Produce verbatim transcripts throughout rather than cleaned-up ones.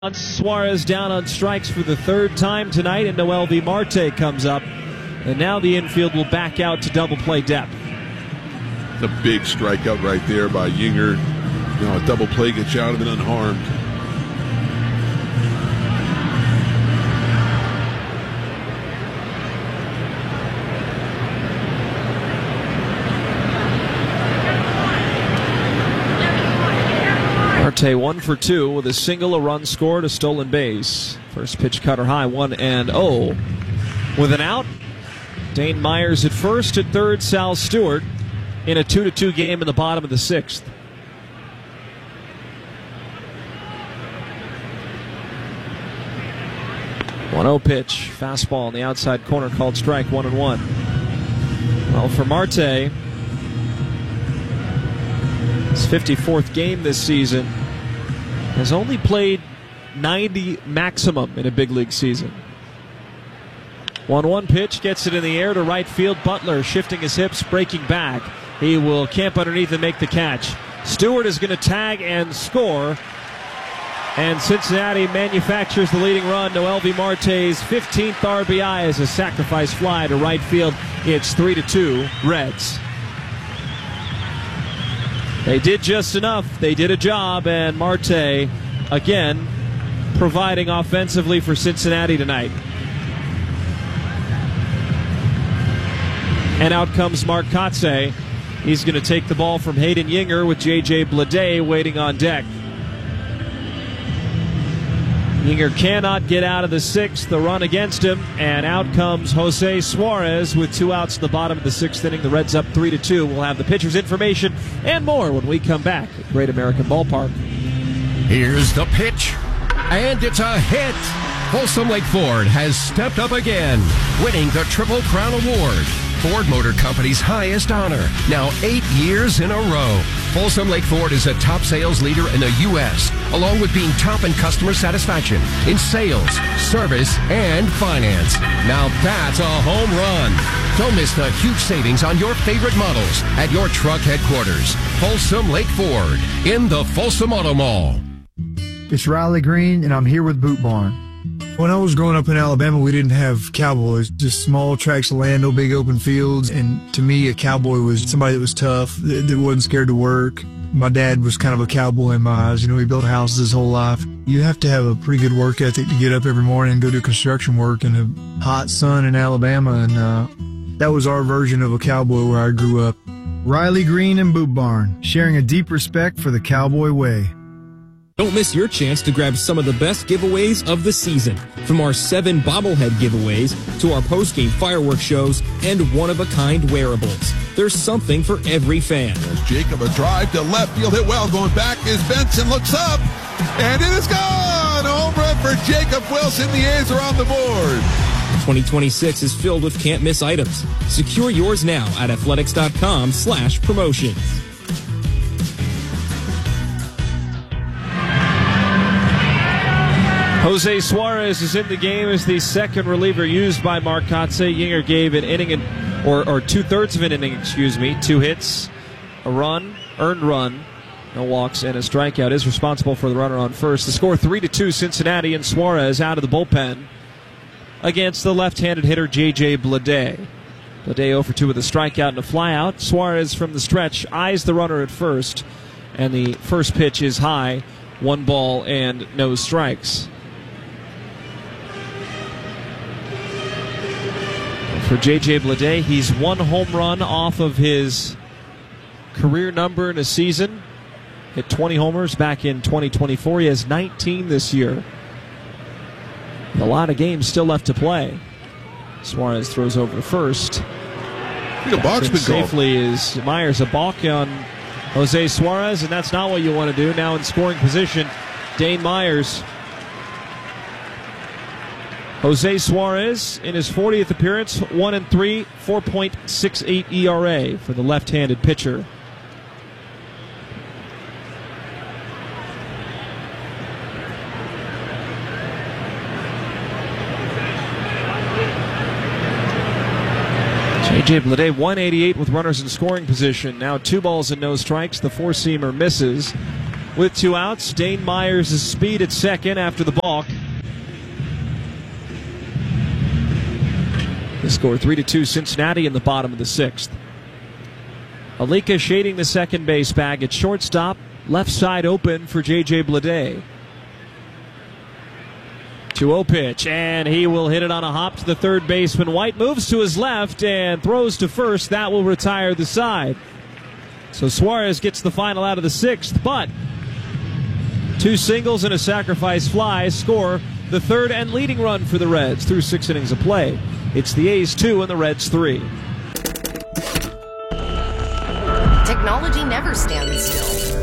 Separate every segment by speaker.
Speaker 1: Suarez down on strikes for the third time tonight, and Noelvi Marte comes up. And now the infield will back out to double play depth.
Speaker 2: The big strikeout right there by Yinger. You know, a double play gets you out of it unharmed.
Speaker 1: Marte one for two with a single, a run scored, a stolen base. First pitch cutter high, one and oh. With an out, Dane Myers at first, at third, Sal Stewart in a two to two game in the bottom of the sixth. one oh pitch, fastball in the outside corner called strike, one and one. Well, for Marte, his fifty-fourth game this season, has only played ninety maximum in a big league season. one one pitch, gets it in the air to right field. Butler shifting his hips, breaking back. He will camp underneath and make the catch. Stewart is going to tag and score. And Cincinnati manufactures the leading run. Noelvi Marte's fifteenth R B I as a sacrifice fly to right field. It's three to two, Reds. They did just enough. They did a job, and Marte, again, providing offensively for Cincinnati tonight. And out comes Mark Kotsay. He's going to take the ball from Hayden Yinger with J J Bleday waiting on deck. Yinger cannot get out of the sixth, the run against him, and out comes Jose Suarez with two outs in the bottom of the sixth inning. The Reds up three to two. We'll have the pitcher's information and more when we come back at Great American Ballpark.
Speaker 3: Here's the pitch, and it's a hit. Folsom Lake Ford has stepped up again, winning the Triple Crown Award, Ford Motor Company's highest honor, now eight years in a row. Folsom Lake Ford is a top sales leader in the U S, along with being top in customer satisfaction, in sales, service, and finance. Now that's a home run. Don't miss the huge savings on your favorite models at your truck headquarters. Folsom Lake Ford, in the Folsom Auto Mall.
Speaker 4: It's Riley Green, and I'm here with Boot Barn. When I was growing up in Alabama, we didn't have cowboys, just small tracts of land, no big open fields. And to me, a cowboy was somebody that was tough, that, that wasn't scared to work. My dad was kind of a cowboy in my eyes. You know, he built houses his whole life. You have to have a pretty good work ethic to get up every morning and go do construction work in a hot sun in Alabama. And uh, that was our version of a cowboy where I grew up. Riley Green and Boot Barn, sharing a deep respect for the cowboy way.
Speaker 5: Don't miss your chance to grab some of the best giveaways of the season. From our seven bobblehead giveaways to our post-game fireworks shows and one-of-a-kind wearables. There's something for every fan.
Speaker 2: As Jacob, a drive to left field, hit well. Going back is Benson, looks up, and it is gone! A home run for Jacob Wilson. The A's are on the board.
Speaker 5: twenty twenty-six is filled with can't-miss items. Secure yours now at athletics.com slash promotions.
Speaker 1: Jose Suarez is in the game as the second reliever used by Mark Kotsay. Yinger gave an inning, and, or, or two-thirds of an inning, excuse me. Two hits, a run, earned run, no walks, and a strikeout. Is responsible for the runner on first. The score three to two Cincinnati, and Suarez out of the bullpen against the left-handed hitter J J Bleday. Bleday oh for two with a strikeout and a flyout. Suarez from the stretch eyes the runner at first, and the first pitch is high. One ball and no strikes. For J J Bleday, he's one home run off of his career number in a season. Hit twenty homers back in twenty twenty-four. He has nineteen this year. A lot of games still left to play. Suarez throws over to first.
Speaker 2: I think a balk's been called.
Speaker 1: Safely is Myers, a balk on Jose Suarez, and that's not what you want to do. Now in scoring position, Dane Myers. Jose Suarez in his fortieth appearance, one and three, four point six eight E R A for the left-handed pitcher. J J Bleday, one eighty-eight with runners in scoring position. Now two balls and no strikes. The four-seamer misses. with two outs. Dane Myers' speed at second after the balk. The score three to two Cincinnati in the bottom of the sixth. Alika shading the second base bag at shortstop. Left side open for J J Bleday. two oh pitch, and he will hit it on a hop to the third baseman. White moves to his left and throws to first. That will retire the side. So Suarez gets the final out of the sixth, but two singles and a sacrifice fly score the third and leading run for the Reds through six innings of play. It's the A's two and the Reds three.
Speaker 6: Technology never stands still.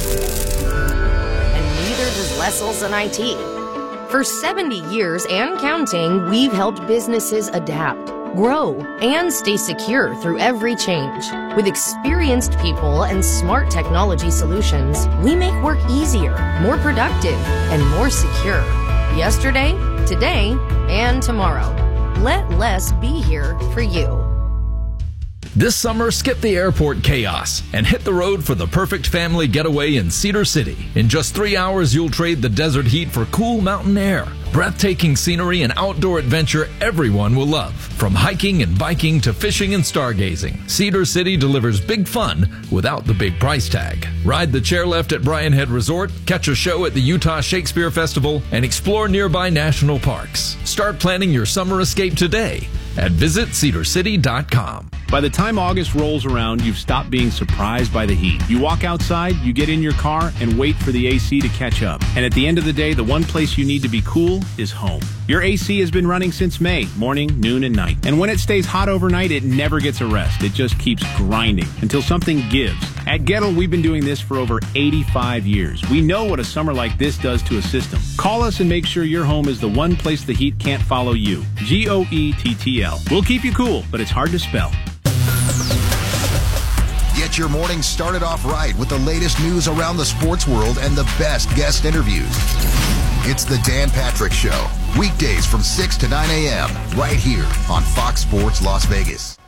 Speaker 6: And neither does Lessel's and I T. For seventy years and counting, we've helped businesses adapt, grow, and stay secure through every change. With experienced people and smart technology solutions, we make work easier, more productive, and more secure. Yesterday, today, and tomorrow. Let less be here for you.
Speaker 7: This summer, skip the airport chaos and hit the road for the perfect family getaway in Cedar City. In just three hours, you'll trade the desert heat for cool mountain air, breathtaking scenery, and outdoor adventure everyone will love. From hiking and biking to fishing and stargazing, Cedar City delivers big fun without the big price tag. Ride the chairlift at Bryan Head Resort, catch a show at the Utah Shakespeare Festival, and explore nearby national parks. Start planning your summer escape today at visit cedar city dot com.
Speaker 8: By the time August rolls around, you've stopped being surprised by the heat. You walk outside, you get in your car, and wait for the A C to catch up. And at the end of the day, the one place you need to be cool is home. Your A C has been running since May, morning, noon, and night. And when it stays hot overnight, it never gets a rest. It just keeps grinding until something gives. At Gettle, we've been doing this for over eighty-five years. We know what a summer like this does to a system. Call us and make sure your home is the one place the heat can't follow you. G O E T T L. We'll keep you cool, but it's hard to spell.
Speaker 9: Get your morning started off right with the latest news around the sports world and the best guest interviews. It's the Dan Patrick Show, weekdays from six to nine a.m. right here on Fox Sports Las Vegas.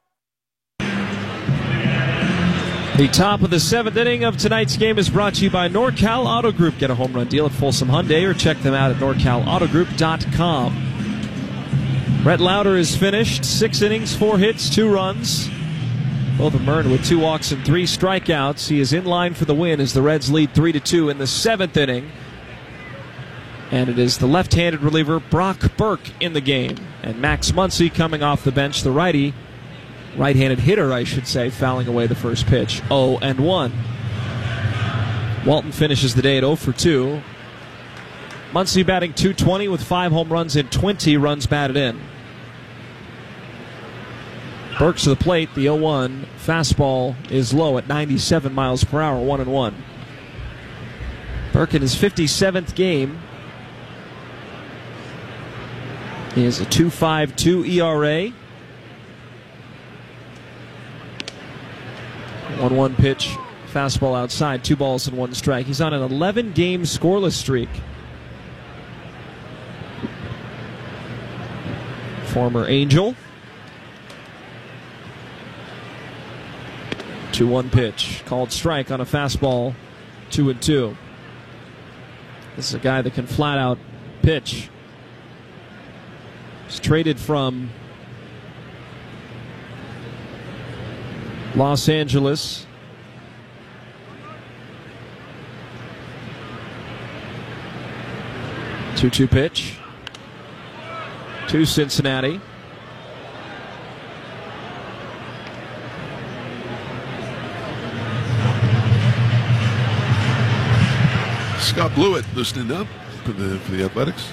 Speaker 1: The top of the seventh inning of tonight's game is brought to you by NorCal Auto Group. Get a home run deal at Folsom Hyundai or check them out at norcal auto group dot com. Brett Lauder is finished. Six innings, four hits, two runs. Both of them earned with two walks and three strikeouts. He is in line for the win as the Reds lead three to two in the seventh inning. And it is the left-handed reliever Brock Burke in the game. And Max Muncy coming off the bench, the righty, right-handed hitter, I should say, fouling away the first pitch. oh and one. Walton finishes the day at oh for two. Muncy batting two twenty with five home runs and twenty runs batted in. Burke to the plate, the oh one. Fastball is low at ninety-seven miles per hour, one and one. Burke in his fifty-seventh game. He has a two point five two E R A. one one pitch, fastball outside, two balls and one strike. He's on an eleven game scoreless streak. Former Angel. two one pitch, called strike on a fastball, two and two. This is a guy that can flat out pitch. He's traded from Los Angeles. two two pitch to Cincinnati.
Speaker 2: Scott Blewett loosening up for the, for the Athletics.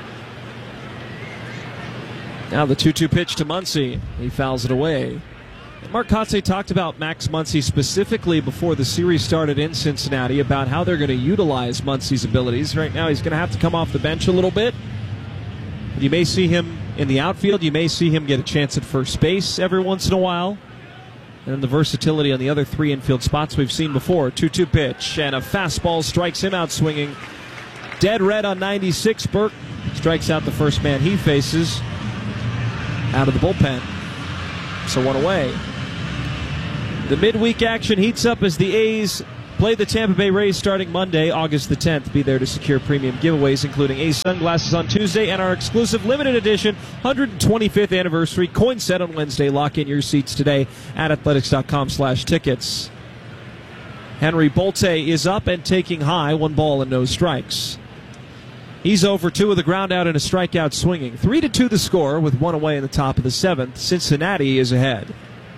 Speaker 1: Now the two two pitch to Muncy. He fouls it away. Mark Kotsay talked about Max Muncy specifically before the series started in Cincinnati about how they're going to utilize Muncy's abilities. Right now he's going to have to come off the bench a little bit. You may see him in the outfield. You may see him get a chance at first base every once in a while. And then the versatility on the other three infield spots we've seen before. two two pitch, and a fastball strikes him out swinging. Dead red on ninety-six. Burke strikes out the first man he faces out of the bullpen. So one away. The midweek action heats up as the A's Play the Tampa Bay Rays starting Monday, August the tenth. Be there to secure premium giveaways, including Ace sunglasses on Tuesday and our exclusive limited edition one hundred twenty-fifth anniversary coin set on Wednesday. Lock in your seats today at athletics.com slash tickets. Henry Bolte is up and taking high, one ball and no strikes. He's over two with a ground out and a strikeout swinging. Three to two the score with one away in the top of the seventh. Cincinnati is ahead.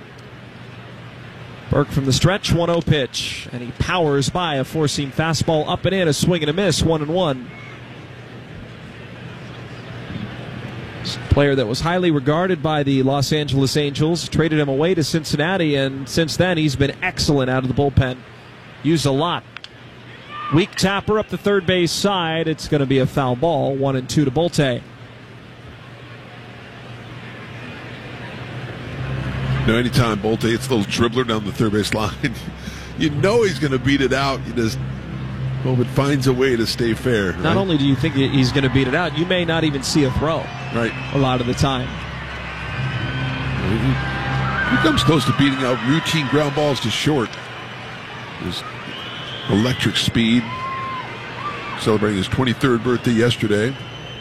Speaker 1: Burke from the stretch, one oh pitch, and he powers by a four-seam fastball up and in, a swing and a miss, one and one. This player that was highly regarded by the Los Angeles Angels, traded him away to Cincinnati, and since then he's been excellent out of the bullpen. Used a lot. Weak tapper up the third base side. It's going to be a foul ball, one and two to Bolte.
Speaker 2: No, anytime Bolte hits a little dribbler down the third base line, you know he's going to beat it out. You just hope it finds a way to stay fair. Right?
Speaker 1: Not only do you think he's going to beat it out, you may not even see a throw.
Speaker 2: Right.
Speaker 1: A lot of the time.
Speaker 2: He comes close to beating out routine ground balls to short. His electric speed. Celebrating his twenty-third birthday yesterday.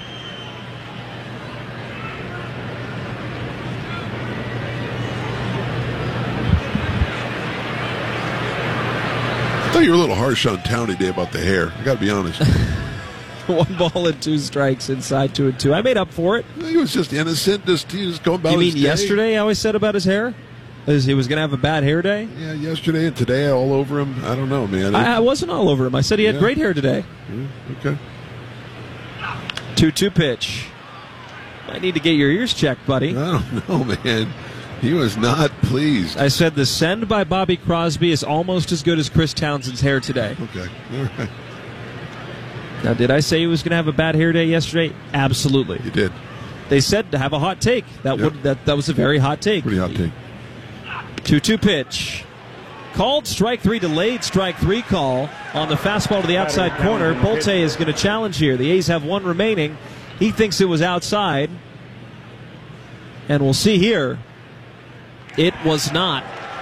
Speaker 2: I thought you were a little harsh on Town today about the hair. I got to be honest.
Speaker 1: One ball and two strikes inside two and two. I made up for it.
Speaker 2: He was just innocent. Just he was going about
Speaker 1: You mean
Speaker 2: his day.
Speaker 1: yesterday I always said about his hair? As he was going to have a bad hair day?
Speaker 2: Yeah, yesterday and today all over him. I don't know, man.
Speaker 1: I, I wasn't all over him. I said he had
Speaker 2: Yeah.
Speaker 1: great hair today.
Speaker 2: Yeah, okay.
Speaker 1: two two pitch. Might need to get your ears checked, buddy.
Speaker 2: I don't know, man. He was not pleased.
Speaker 1: I said the send by Bobby Crosby is almost as good as Chris Townsend's hair today.
Speaker 2: Okay, all right.
Speaker 1: Now, did I say he was going to have a bad hair day yesterday? Absolutely.
Speaker 2: You did.
Speaker 1: They said to have a hot take. That
Speaker 2: Yep.
Speaker 1: would that, that was a very hot take.
Speaker 2: Pretty hot take.
Speaker 1: two two pitch. Called strike three, delayed strike three call on the fastball to the outside corner. Bolte is going to challenge here. The A's have one remaining. He thinks it was outside. And we'll see here. It was not.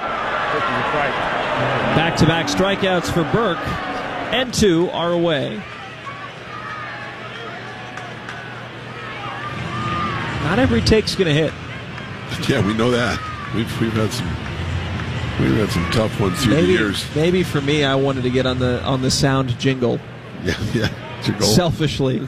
Speaker 1: Back-to-back strikeouts for Burke, and two are away. Not every take's going to hit.
Speaker 2: Yeah, we know that. We've we've had some we've had some tough ones through
Speaker 1: Maybe,
Speaker 2: the years.
Speaker 1: maybe for me, I wanted to get on the on the sound jingle.
Speaker 2: Yeah, yeah. It's your goal.
Speaker 1: Selfishly.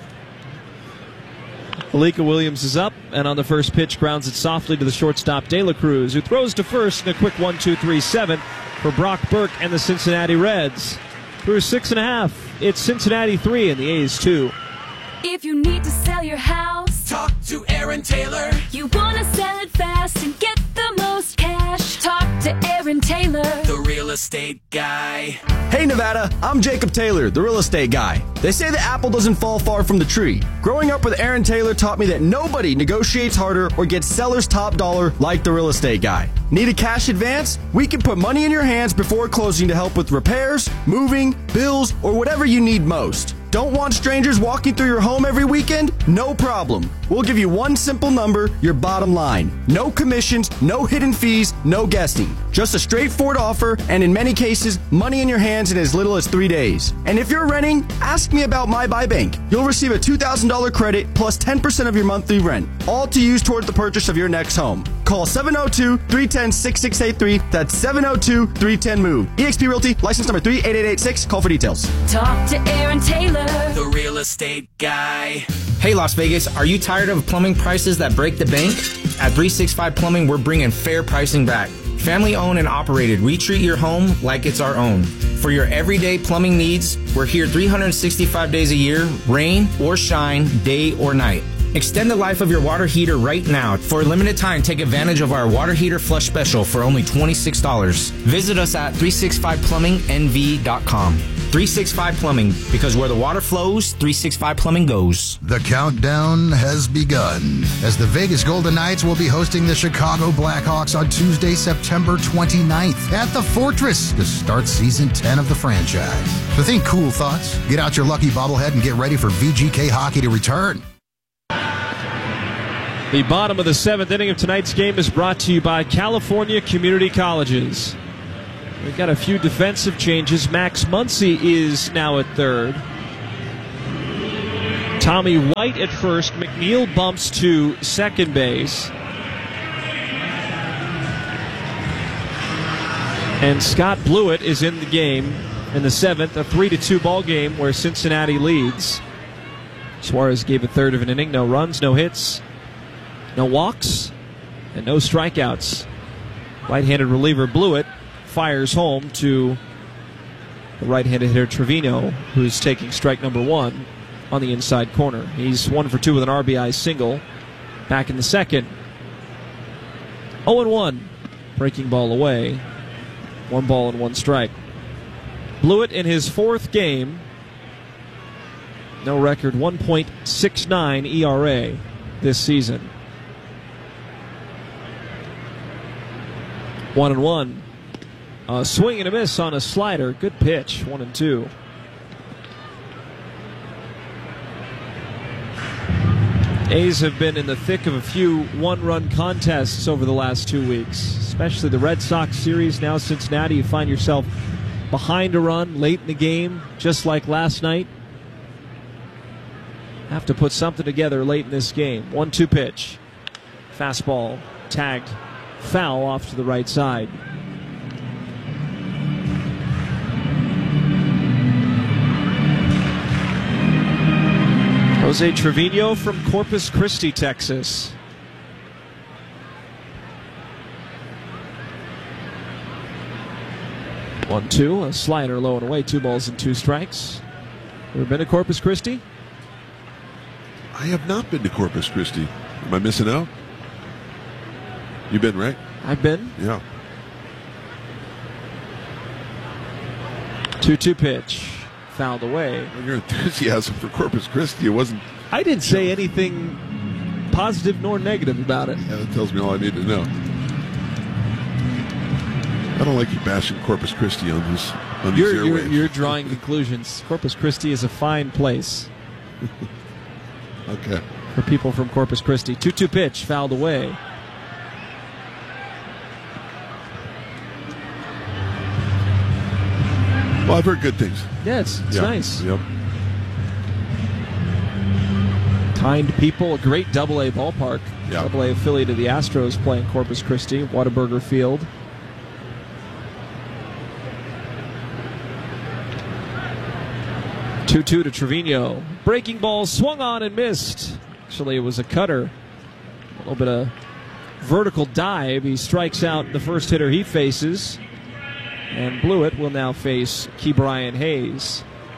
Speaker 1: Alika Williams is up, and on the first pitch, grounds it softly to the shortstop, De La Cruz, who throws to first in a quick one two three seven for Brock Burke and the Cincinnati Reds. Through six and a half, it's Cincinnati three and the A's two.
Speaker 10: If you need to sell your house,
Speaker 11: talk to Aaron Taylor.
Speaker 10: You want to sell it fast and get the most cash, talk to Aaron Taylor,
Speaker 11: the real estate guy.
Speaker 12: Hey Nevada, I'm Jacob Taylor, the real estate guy. They say the apple doesn't fall far from the tree. Growing up with Aaron Taylor taught me that nobody negotiates harder or gets seller's top dollar like the real estate guy. Need a cash advance? We can put money in your hands before closing to help with repairs, moving, bills, or whatever you need most. Don't want strangers walking through your home every weekend? No problem. We'll give you one simple number, your bottom line. No commissions, no hidden fees, no guessing. Just a straightforward offer, and in many cases, money in your hands in as little as three days. And if you're renting, ask me about My Buy Bank. You'll receive a two thousand dollars credit plus ten percent of your monthly rent, all to use toward the purchase of your next home. Call seven oh two, three one zero, six six eight three. That's seven oh two, three one zero, move. eXp Realty, license number three eight eight eight six. Call for details.
Speaker 10: talk to Aaron Taylor,
Speaker 11: the real estate guy.
Speaker 13: Hey Las Vegas, are you tired of plumbing prices that break the bank? At three sixty-five Plumbing, we're bringing fair pricing back. Family owned and operated, we treat your home like it's our own. For your everyday plumbing needs, we're here three hundred sixty-five days a year, rain or shine, day or night. Extend the life of your water heater right now. For a limited time, take advantage of our water heater flush special for only twenty-six dollars. Visit us at three sixty-five plumbing N V dot com. three sixty-five Plumbing, because where the water flows, three sixty-five Plumbing goes.
Speaker 9: The countdown has begun as the Vegas Golden Knights will be hosting the Chicago Blackhawks on Tuesday, September twenty-ninth at the Fortress to start season ten of the franchise. So think cool thoughts, get out your lucky bobblehead and get ready for V G K hockey to return.
Speaker 1: The bottom of the seventh inning of tonight's game is brought to you by California Community Colleges. We've got a few defensive changes. Max Muncy is now at third. Tommy White at first. McNeil bumps to second base. And Scott Blewett is in the game in the seventh, a three to two ball game where Cincinnati leads. Suarez gave a third of an inning. No runs, no hits, no walks, and no strikeouts. Right-handed reliever Blewett fires home to the right-handed hitter Trevino, who's taking strike number one on the inside corner. He's one for two with an R B I single back in the second. oh and one. Breaking ball away. One ball and one strike. Blewett in his fourth game. No record, one point six nine E R A this season. One and one. A swing and a miss on a slider. Good pitch. One and two. A's have been in the thick of a few one-run contests over the last two weeks, especially the Red Sox series. Now Cincinnati, you find yourself behind a run late in the game, just like last night. Have to put something together late in this game. one two pitch. Fastball tagged foul off to the right side. Jose Trevino from Corpus Christi, Texas. one two, a slider low and away, two balls and two strikes. Ever been to Corpus Christi?
Speaker 2: I have not been to Corpus Christi. Am I missing out? You've been, right?
Speaker 1: I've been.
Speaker 2: Yeah.
Speaker 1: two two pitch. Fouled away.
Speaker 2: Well, your enthusiasm for Corpus Christi, it wasn't...
Speaker 1: I didn't say anything positive nor negative about it.
Speaker 2: Yeah, that tells me all I need to know. I don't like you bashing Corpus Christi on this on
Speaker 1: you're,
Speaker 2: these
Speaker 1: you're,
Speaker 2: airwaves.
Speaker 1: you're drawing conclusions. Corpus Christi is a fine place.
Speaker 2: Okay.
Speaker 1: For people from Corpus Christi. two two pitch, fouled away.
Speaker 2: Well, I've heard good things.
Speaker 1: Yeah, it's, it's
Speaker 2: yeah.
Speaker 1: nice.
Speaker 2: Yep.
Speaker 1: Kind people, a great double A ballpark.
Speaker 2: Yeah.
Speaker 1: double A affiliate of the Astros playing Corpus Christi, Whataburger Field. two two to Trevino. Breaking ball swung on and missed. Actually, it was a cutter. A little bit of vertical dive. He strikes out the first hitter he faces. And Blewett will now face Ke'Bryan Hayes.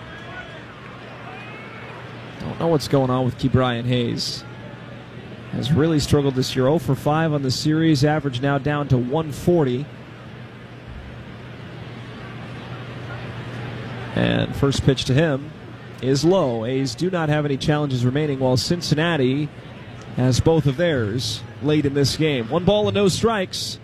Speaker 1: Don't know what's going on with Ke'Bryan Hayes. Has really struggled this year. oh for five on the series. Average now down to one forty. And first pitch to him is low. A's do not have any challenges remaining, while Cincinnati has both of theirs late in this game. One ball and no strikes.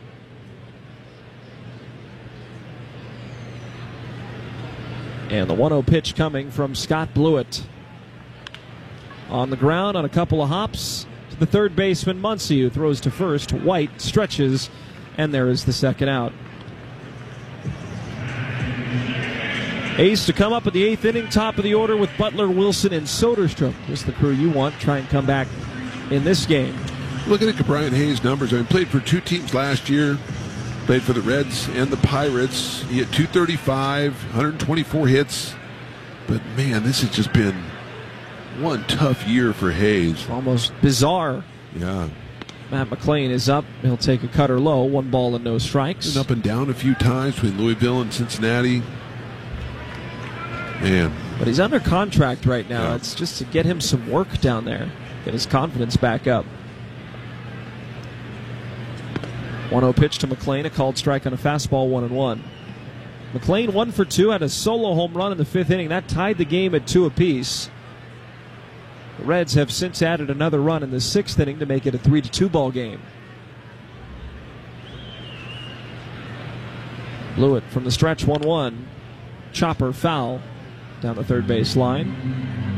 Speaker 1: And the one oh pitch coming from Scott Blewett. On the ground on a couple of hops to the third baseman Muncy, who throws to first. White stretches, and there is the second out. A's to come up at the eighth inning, top of the order with Butler, Wilson, and Soderstrom. Just the crew you want. Try and come back in this game.
Speaker 2: Looking at Ke'Bryan Hayes' numbers, I mean, played for two teams last year. Played for the Reds and the Pirates. He hit two thirty-five, one twenty-four hits. But, man, this has just been one tough year for Hayes.
Speaker 1: Almost bizarre.
Speaker 2: Yeah.
Speaker 1: Matt McLain is up. He'll take a cutter low. One ball and no strikes.
Speaker 2: Been up and down a few times between Louisville and Cincinnati. Man.
Speaker 1: But he's under contract right now.
Speaker 2: Yeah.
Speaker 1: It's just to get him some work down there. Get his confidence back up. one oh pitch to McLain, a called strike on a fastball, one and one. McLain one for two, had a solo home run in the fifth inning. That tied the game at two apiece. The Reds have since added another run in the sixth inning to make it a three to two ball game. Blewett from the stretch, one one. Chopper foul down the third base line.